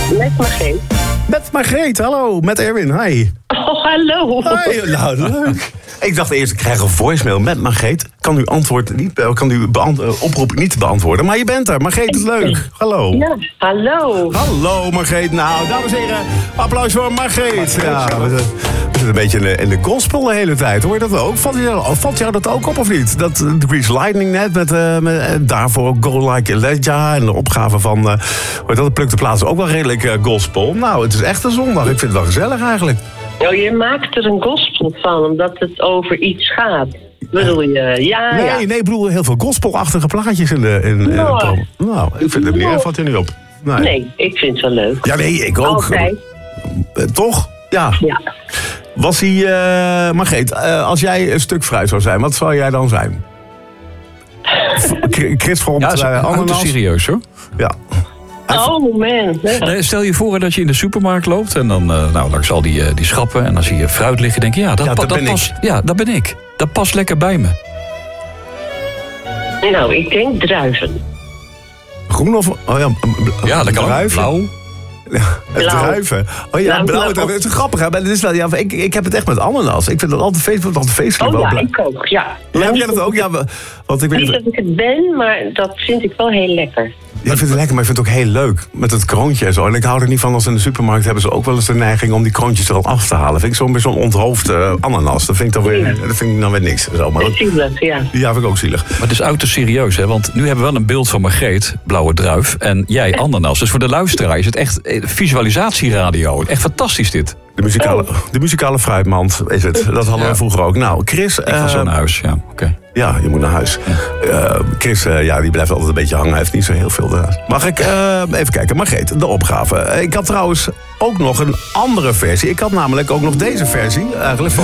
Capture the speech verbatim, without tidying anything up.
Met Margreet. Met Margreet, hallo. Met Erwin, hi. Oh, hallo. Hoi, nou, leuk. Ik dacht eerst, ik krijg een voicemail met Margreet. Kan u antwoord niet, kan u beant- oproep niet beantwoorden. Maar je bent er. Margreet is leuk. Hallo. Ja, hallo. Hallo Margreet. Nou, dames en heren, applaus voor Margreet. Ja, we zitten, we zitten een beetje in de, in de gospel de hele tijd. Hoor je dat ook? Valt jou, valt jou dat ook op of niet? Dat uh, The Grease Lightning net, met, uh, met uh, daarvoor ook Go Like Elijah. En de opgave van, uh, hoe heet dat, de Pluk de Plaats, ook wel redelijk uh, gospel. Nou, het is echt een zondag. Ik vind het wel gezellig eigenlijk. Oh, je maakt er een gospel van, omdat het over iets gaat. Bedoel je? Ja, nee, ja. nee, ik bedoel heel veel gospelachtige plaatjes in de... In, in Nou, de nou, ik vind het niet erg, valt je niet op. Nee. Nee, ik vind het wel leuk. Ja, nee, ik ook. Altijd. Uh, toch? Ja. Ja. Was hij... Uh, Margreet, uh, als jij een stuk fruit zou zijn, wat zou jij dan zijn? Chris vond Ja, uh, ananas. serieus hoor. Ja. Oh man. Nee, stel je voor dat je in de supermarkt loopt en dan uh, nou, langs al die, uh, die schappen en dan zie je fruit liggen. Denk je, ja, dat, Ja, pa- dat dat, ben past, ja, dat ben ik. Dat past lekker bij me. Nou, ik denk druiven. Groen of... Oh ja, Ja, dat kan ook. druiven. Blauw. Het Blauw. druiven. Oh ja, Nou, blauw. blauw. Het is grappig, hè? Maar het is wel, ja, ik, ik heb het echt met ananas. Ik vind dat altijd feestelijk. Altijd feestelijk. Oh wel ja, blauw. ik ook, ja. Ja, heb jij dat ook? Ja, want ik weet Niet het. dat ik het ben, maar dat vind ik wel heel lekker. Ja, ik vind het lekker, maar ik vind het ook heel leuk. Met het kroontje en zo. En ik hou er niet van als in de supermarkt hebben ze ook wel eens de neiging om die kroontjes er al af te halen. Vind ik zo'n zo'n onthoofd uh, ananas. Dat vind ik dan weer, Ja. dat vind ik dan weer niks. Zo, maar dat, Zielig, ja. ja, vind ik ook zielig. Maar het is uiterst serieus, hè? Want nu hebben we wel een beeld van Margreet, blauwe druif, en jij ananas. Dus voor de luisteraar is het echt eh, visualisatieradio. Echt fantastisch dit. De muzikale, de muzikale fruitmand is het. Dat hadden Ja. we vroeger ook. Nou, Chris... Ik ga uh, zo naar huis, ja. Oké. Ja, je moet naar huis. Uh, Chris, uh, ja, die blijft altijd een beetje hangen. Hij heeft niet zo heel veel... Uh. Mag ik uh, even kijken? Margreet, de opgave. Ik had trouwens ook nog een andere versie. Ik had namelijk ook nog deze versie. Eigenlijk